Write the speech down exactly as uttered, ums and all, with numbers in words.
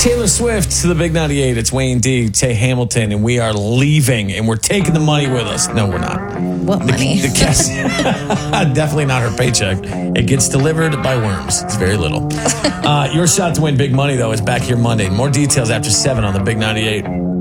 Taylor Swift to the Big ninety-eight. It's Wayne D, Tay Hamilton, and we are leaving, and we're taking the money with us. No, we're not. What The, money? the cash, definitely not her paycheck. It gets delivered by worms. It's very little. Uh, your shot to win big money, though, is back here Monday. More details after seven on the Big ninety-eight.